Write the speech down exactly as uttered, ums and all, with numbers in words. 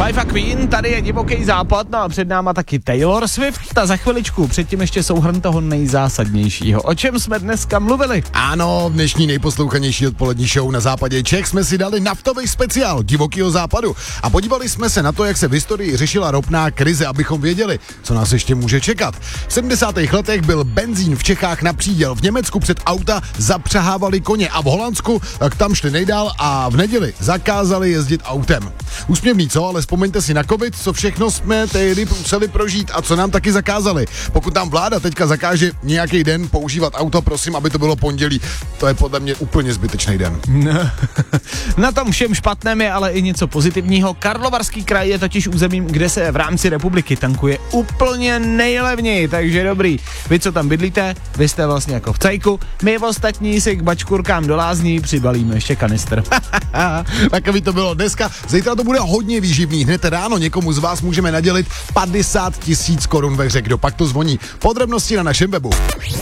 Life a Queen, tady je divoký západ, no a před náma taky Taylor Swift a za chviličku předtím ještě souhrn toho nejzásadnějšího. O čem jsme dneska mluvili? Ano, v dnešní nejposlouchanější odpolední show na západě Čech jsme si dali naftový speciál divokýho západu a podívali jsme se na to, jak se v historii řešila ropná krize, abychom věděli, co nás ještě může čekat. V sedmdesátých letech byl benzín v Čechách na příděl, v Německu před auta zapřahávali koně a v Holandsku tak tam šli nejdál a v neděli zakázali jezdit autem. Úsměvný, co? Ale vzpomeňte si na covid, co všechno jsme tehdy museli prožít a co nám taky zakázali. Pokud tam vláda teďka zakáže nějaký den používat auto, prosím, aby to bylo pondělí. To je podle mě úplně zbytečný den. Na tom všem špatném je ale i něco pozitivního. Karlovarský kraj je totiž územím, kde se v rámci republiky tankuje úplně nejlevněji, takže dobrý. Vy, co tam bydlíte, vy jste vlastně jako v cajku, my ostatní si k bačkurkám do lázní přibalíme ještě kanistr. Takový to bylo dneska. Zítra to bude hodně výživný. Hned ráno někomu z vás můžeme nadělit padesát tisíc korun ve hře. Kdo pak to zvoní? Podrobnosti na našem webu.